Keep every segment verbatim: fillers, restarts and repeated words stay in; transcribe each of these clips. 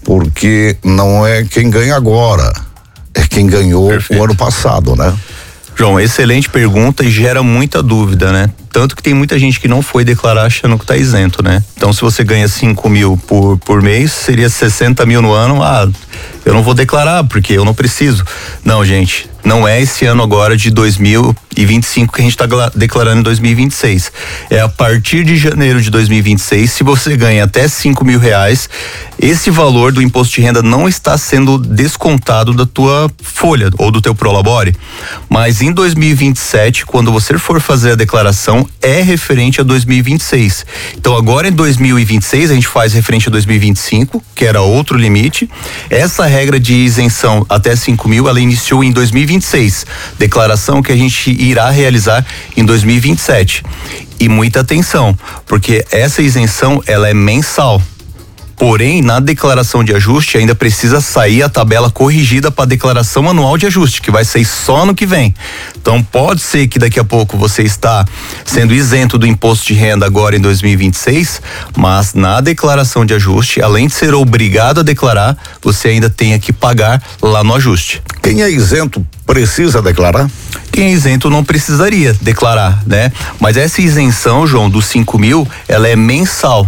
porque não é quem ganha agora, é quem ganhou Perfeito. O ano passado, né? João, excelente pergunta e gera muita dúvida, né? Tanto que tem muita gente que não foi declarar achando que tá isento, né? Então, se você ganha cinco mil por, por mês, seria sessenta mil no ano. Ah, eu não vou declarar porque eu não preciso. Não, gente, não é esse ano agora de dois mil e vinte e cinco que a gente tá declarando em dois mil e vinte e seis. É a partir de janeiro de dois mil e vinte e seis, se você ganha até cinco mil reais, esse valor do imposto de renda não está sendo descontado da tua folha ou do teu prolabore. Mas em dois mil e vinte e sete, quando você for fazer a declaração, é referente a dois mil e vinte e seis. Então agora em dois mil e vinte e seis a gente faz referente a dois mil e vinte e cinco, que era outro limite. Essa regra de isenção até cinco mil, ela iniciou em dois mil e vinte e seis. Declaração que a gente irá realizar em dois mil e vinte e sete. E muita atenção, porque essa isenção ela é mensal. Porém, na declaração de ajuste ainda precisa sair a tabela corrigida para a declaração anual de ajuste, que vai sair só no que vem. Então pode ser que daqui a pouco você está sendo isento do imposto de renda agora em dois mil e vinte e seis, mas na declaração de ajuste, além de ser obrigado a declarar, você ainda tenha que pagar lá no ajuste. Quem é isento precisa declarar? Quem é isento não precisaria declarar, né? Mas essa isenção, João, dos cinco mil, ela é mensal.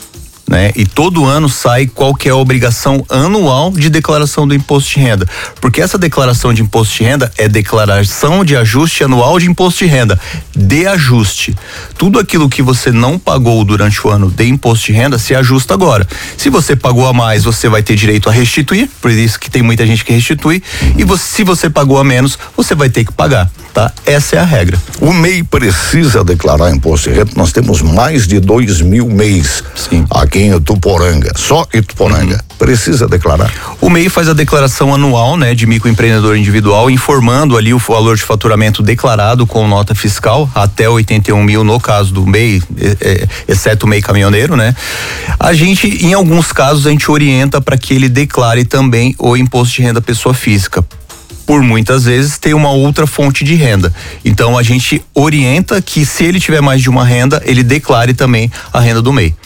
Né? E todo ano sai qual que é a obrigação anual de declaração do imposto de renda, porque essa declaração de imposto de renda é declaração de ajuste anual de imposto de renda, de ajuste. Tudo aquilo que você não pagou durante o ano de imposto de renda se ajusta agora. Se você pagou a mais, você vai ter direito a restituir, por isso que tem muita gente que restitui, e você, se você pagou a menos, você vai ter que pagar, tá? Essa é a regra. O M E I precisa declarar imposto de renda. Nós temos mais de dois mil M E Is. Sim. Aqui em Ituporanga, só Ituporanga, uhum. Precisa declarar? O M E I faz a declaração anual, né, de microempreendedor individual, informando ali o valor de faturamento declarado com nota fiscal, até oitenta e um mil no caso do M E I, é, exceto o M E I caminhoneiro, né? A gente, em alguns casos, a gente orienta para que ele declare também o imposto de renda pessoa física. Por muitas vezes tem uma outra fonte de renda. Então a gente orienta que se ele tiver mais de uma renda, ele declare também a renda do M E I.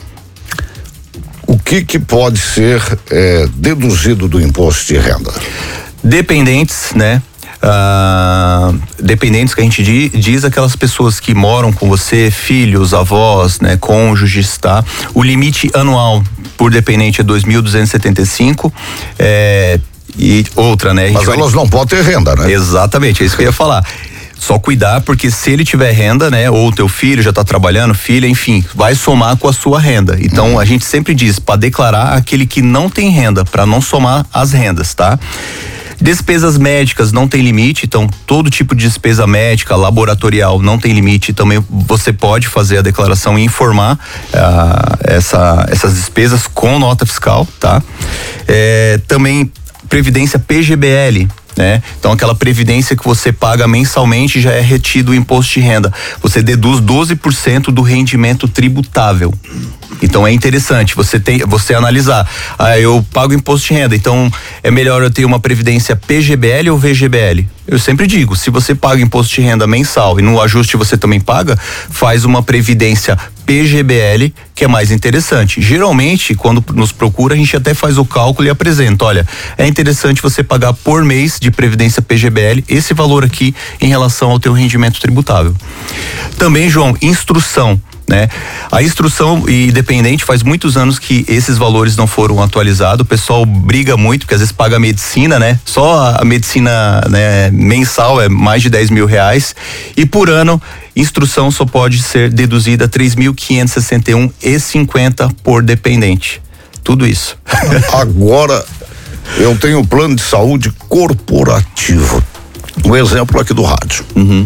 O que que pode ser é, deduzido do imposto de renda? Dependentes, né? Ah, dependentes que a gente diz, diz aquelas pessoas que moram com você, filhos, avós, né, cônjuges, tá? O limite anual por dependente é dois mil duzentos e setenta e cinco, é, e outra, né? Mas elas vai... não podem ter renda, né? Exatamente, é isso que eu ia falar. Só cuidar, porque se ele tiver renda, né, ou teu filho já tá trabalhando, filha, enfim, vai somar com a sua renda. Então, hum. a gente sempre diz para declarar aquele que não tem renda, para não somar as rendas, tá? Despesas médicas não tem limite, então todo tipo de despesa médica, laboratorial não tem limite, também você pode fazer a declaração e informar uh, essa, essas despesas com nota fiscal, tá? É, também previdência P G B L, né? Então aquela previdência que você paga mensalmente já é retido o imposto de renda. Você deduz doze por cento do rendimento tributável. Então é interessante você tem, você analisar. Ah, eu pago imposto de renda, então é melhor eu ter uma previdência P G B L ou V G B L? Eu sempre digo, se você paga imposto de renda mensal e no ajuste você também paga, faz uma previdência P G B L, que é mais interessante. Geralmente, quando nos procura, a gente até faz o cálculo e apresenta, olha, é interessante você pagar por mês de previdência P G B L esse valor aqui em relação ao teu rendimento tributável. Também, João, instrução. Né? A instrução e dependente faz muitos anos que esses valores não foram atualizados. O pessoal briga muito porque às vezes paga a medicina, né? Só a medicina, né, mensal é mais de dez mil reais e por ano instrução só pode ser deduzida três mil quinhentos e sessenta e um e cinquenta por dependente. Tudo isso. Agora eu tenho um plano de saúde corporativo. Um exemplo aqui do rádio. Uhum.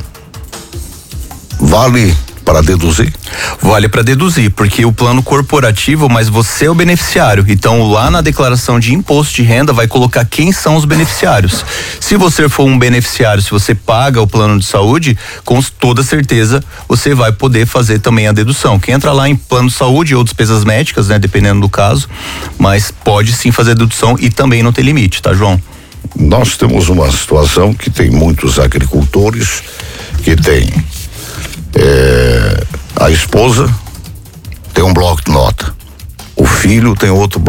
Vale para deduzir? Vale para deduzir, porque o plano corporativo, mas você é o beneficiário. Então, lá na declaração de imposto de renda, vai colocar quem são os beneficiários. Se você for um beneficiário, se você paga o plano de saúde, com toda certeza você vai poder fazer também a dedução. Quem entra lá em plano de saúde ou despesas médicas, né, dependendo do caso, mas pode sim fazer dedução e também não tem limite, tá, João? Nós temos uma situação que tem muitos agricultores que tem É, a esposa tem um bloco de nota, o filho tem outro